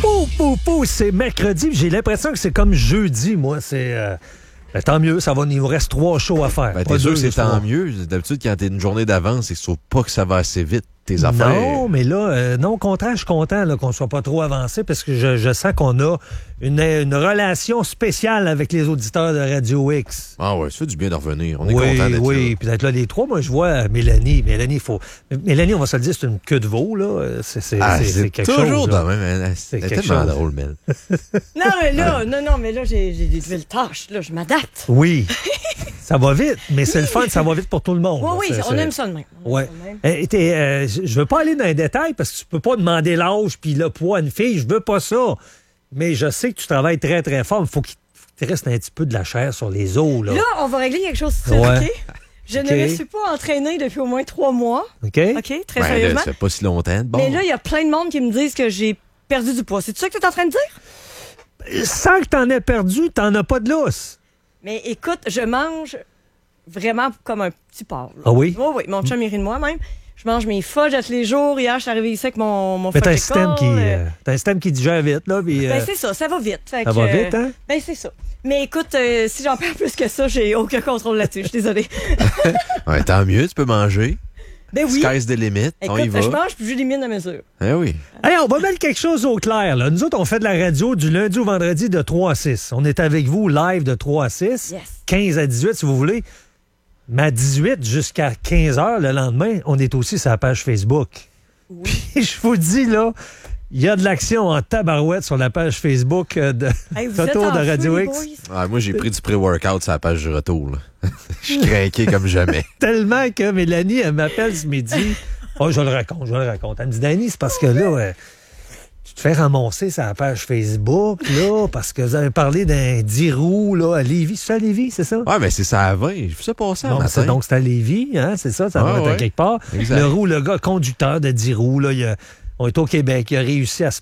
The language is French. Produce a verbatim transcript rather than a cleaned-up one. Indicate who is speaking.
Speaker 1: Pou, pou, pou, c'est mercredi. J'ai l'impression que c'est comme jeudi, moi. C'est... Euh... Ben, tant mieux, ça va, il nous reste trois shows à faire.
Speaker 2: Ben, t'es sûr que c'est tant mieux. D'habitude, quand t'es une journée d'avance, c'est que tu trouves pas que ça va assez vite, tes affaires.
Speaker 1: Non, mais là, euh, non, au contraire, je suis content là, qu'on soit pas trop avancé parce que je, je sens qu'on a une, une relation spéciale avec les auditeurs de Radio X.
Speaker 2: Ah ouais, ça fait du bien de revenir. On est
Speaker 1: oui,
Speaker 2: content d'être
Speaker 1: oui,
Speaker 2: là.
Speaker 1: Oui, puis d'être là les trois. Moi, je vois Mélanie. Mélanie, faut... Mélanie, on va se le dire, c'est une queue de veau, là. C'est, c'est,
Speaker 2: ah,
Speaker 1: c'est,
Speaker 2: c'est,
Speaker 1: c'est quelque
Speaker 2: toujours
Speaker 1: chose.
Speaker 2: Toujours de même. Elle,
Speaker 1: c'est
Speaker 2: elle est tellement chose. drôle, Mel.
Speaker 3: Non, mais là, non, non, mais là, j'ai, j'ai des nouvelles tâches. Là, je m'adapte.
Speaker 1: Oui. Ça va vite, mais c'est le fun, ça va vite pour tout le monde.
Speaker 3: Oui, oui,
Speaker 1: c'est,
Speaker 3: on
Speaker 1: c'est...
Speaker 3: aime ça de même.
Speaker 1: Ouais. Euh, euh, je veux pas aller dans les détails parce que tu peux pas demander l'âge puis le poids à une fille. Je veux pas ça. Mais je sais que tu travailles très, très fort. Il faut qu'il te reste un petit peu de la chair sur les os. Là,
Speaker 3: là on va régler quelque chose de ça,
Speaker 1: ouais.
Speaker 3: OK? Je okay. ne me suis pas entraînée depuis au moins trois mois.
Speaker 1: OK.
Speaker 3: OK, très
Speaker 2: ben,
Speaker 3: sérieusement.
Speaker 2: Là, ça fait pas si longtemps. Bon.
Speaker 3: Mais là, il y a plein de monde qui me disent que j'ai perdu du poids. C'est ça que tu es en train de dire?
Speaker 1: Sans que tu en aies perdu, tu n'en as pas de lousse.
Speaker 3: Mais écoute, je mange vraiment comme un petit porc. Là.
Speaker 1: Ah oui?
Speaker 3: Oui, oui. Mon chum il rit de moi même. Je mange mes fudges à tous les jours. Hier, je suis arrivée ici avec mon, mon
Speaker 1: fudge
Speaker 3: d'école.
Speaker 1: Mais t'as un système qui, euh, t'as un système qui digère vite, là. Puis, euh...
Speaker 3: Ben, c'est ça, ça va vite. Fait
Speaker 1: ça
Speaker 3: que,
Speaker 1: va vite, hein?
Speaker 3: Ben, c'est ça. Mais écoute, euh, si j'en perds plus que ça, j'ai aucun contrôle là-dessus. Je suis désolée.
Speaker 2: Ouais, tant mieux, tu peux manger.
Speaker 3: Ben oui.
Speaker 2: Sky's the limit.
Speaker 3: Écoute,
Speaker 2: on y va.
Speaker 3: je mange puis j'élimine la mesure.
Speaker 2: Eh oui.
Speaker 1: Hey, on va mettre quelque chose au clair, là. Nous autres, on fait de la radio du lundi au vendredi de trois à six. On est avec vous live de trois à six.
Speaker 3: Yes.
Speaker 1: quinze à dix-huit, si vous voulez. Mais à dix-huit jusqu'à quinze heures le lendemain, on est aussi sur la page Facebook.
Speaker 3: Oui.
Speaker 1: Puis je vous dis, là, il y a de l'action en tabarouette sur la page Facebook de
Speaker 3: hey,
Speaker 1: Retour de Radio X.
Speaker 2: Ah, moi, j'ai pris du pré-workout sur la page du retour. Je suis craqué comme jamais.
Speaker 1: Tellement que Mélanie, elle m'appelle ce midi. Oh, je le raconte, je le raconte. Elle me dit, Dani, c'est parce que là... Euh, tu te fais ramasser sur la page Facebook, là, parce que vous avez parlé d'un dix roues, là, à Lévis. C'est ça, à Lévis, c'est ça?
Speaker 2: Oui, mais c'est ça à vingt. Je fais ça passer
Speaker 1: bon,
Speaker 2: matin.
Speaker 1: C'est, donc, c'est à Lévis, hein, c'est ça, ça
Speaker 2: ah,
Speaker 1: va être
Speaker 2: ouais.
Speaker 1: à quelque part.
Speaker 2: Exact.
Speaker 1: Le roue, le gars conducteur de dix roues, là, il a, on est au Québec, il a réussi à se